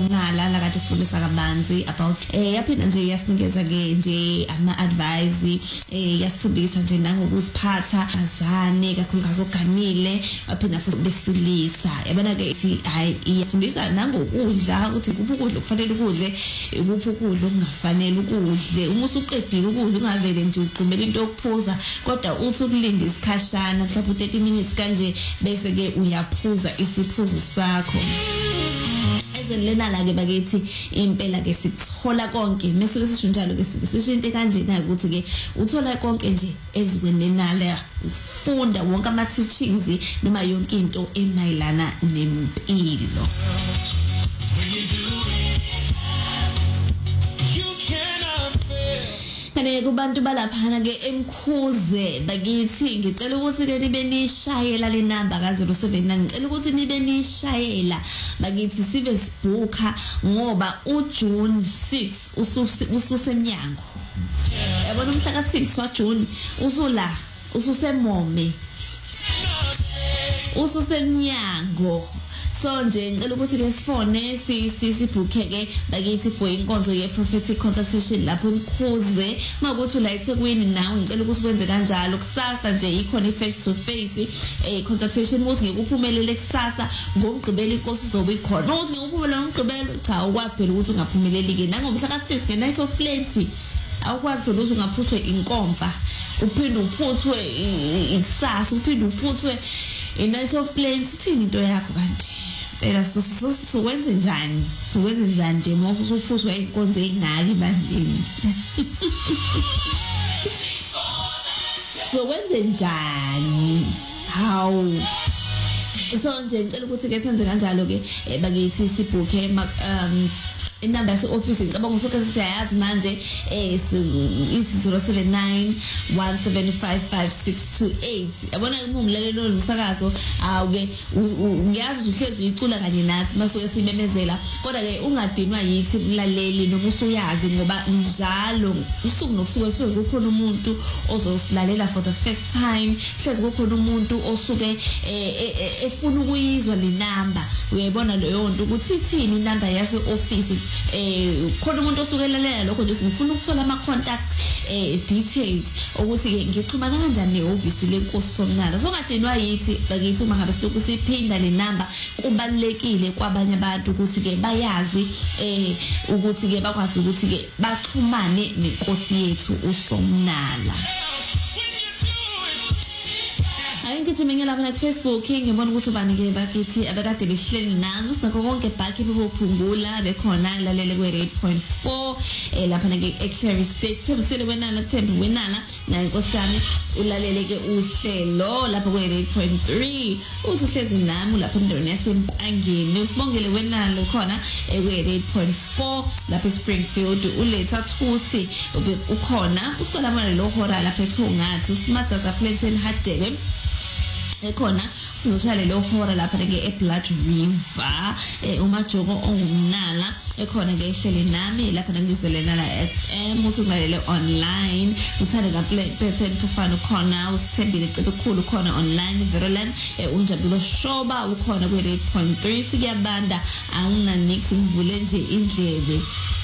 usomnala la kade sifundisa kabanzi about yaphinda nje yasinikeza ke nje ama advice yasifundisa nje nangokuziphatha azane kakhulukazi oganile aphinda futhi besilisa yabona ke ithi hayi iyafundisa nangokudla ukuthi kuphi ukudla kufanele ukudle kuphi ukudla okungafanele ukudle uma usuqedile ukudla ungavele nje ugqumela into yokuphuza kodwa uthi ukulinda isikhashana mhlawumbe 30 minutes kanje bese ke uyaphuza isiphuzo sakho lena la ke bakithi impela ke sithola konke mase ke sisho njalo ke sisho into kanje na ukuthi ke uthola konke nje ezikwenenala ufunda wonke ama teachings noma yonke into emayilana nempilo. Kane kubantu balaphana ke eMkhuze bakithi ngicela ukuthi ke nibe nishayela le number ka 079 ngicela ukuthi nibe nishayela bakithi sibe sibhuka ngoba uJune 6 ususemnyango yabona umhla ka 6 wa June usula ususemome ususemnyango so nje ngicela ukuthi ke sifone sibhuke ke bakithi for inkonzo ye prophetic consultation lapho eMkhuze makuthi la eThekwini nawe ngicela ukuthi wenze kanjalo kusasa nje ikhona face to face consultation ukuthi ngikuphumelele kusasa ngomgqibelo inkosi izobe ikhona ukuthi ngikuphumelele ngomgqibelo cha ukwazi phela ukuthi ungaphumeleli ke nangomhla ka 6 nge night of plenty awukwazi phela ukuthi ungaphuthwe inkomfa uphinde uphuthwe ikusasa uphinde uphuthwe in night of plenty thini into yakho kanti phela sokwenze njani nje uma usuphuzwa inkonzo engaki bandleni sokwenze njani hawu so nje ngicela ukuthi ke senze kanjalo ke bakithi sibhuke inamba yase office ngicabanga usuke siyayazi manje ithi 079 1755628 yabona umungilelo lomsakazo awuke ngiyazi uhlezi uyicula kanye nathi masuke simemezela kodwa ke ungadinwa yithi umlaleli noma usuyazi ngoba njalo usuku nokusuku hlezi kukhona umuntu ozosilalela for the first time hlezi kukhona umuntu osuke efuna ukuyizwa le number uyayibona leyo nto ukuthi ithini inamba yase office khona umuntu osukelalela lokho nje ngifuna ukuthola ama contact details ukuthi ke ngixhumana kanjani neoffice lenkosi somnala so ngadinwa yithi bakithi uma ngabe siloku siphinda le number kubalekile kwabanye abantu ukuthi ke bayazi ukuthi ke bakwazi ukuthi ke baxhumane nenkosi yethu uSomnala. Ngijimengela lapha ku Facebook ngibona ukuthi ubani ke bakithi abekade behleli nazo sinakho konke back bephungula bekhona lalele kwe 8.4 lapha ke Exeter State sebusele wenala Thembi wenala na inkosi yami ulalele ke uhlelo lapha kwe 8.3 uthi uhlezi nami lapha endaweni yaseMpangeni usibongele wenala khona kwe 8.4 lapha eSpringfield uletha Thusi ukhona usicola manje lo hora lapha eThungathi uSmartza Plantain Hadebe ekhona sizoshaya lo hora lapha ke eBlood River uMajogo ongumnala ekhona ke ehlele nami lapha ngizelena la FM uthumelele online uthanda kaPlantain Phufana khona usithembile cebe khulu khona online Veroland unjabulo shoba ukhona kwe 8.3 kuyabanda angina nix ngivule nje indlebe